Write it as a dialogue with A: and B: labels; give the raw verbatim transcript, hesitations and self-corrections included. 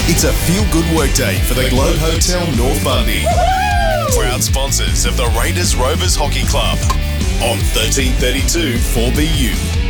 A: It's a feel-good workday for the Globe Hotel North Bundy. Proud sponsors of the Raiders Rovers Hockey Club on thirteen thirty-two four B U.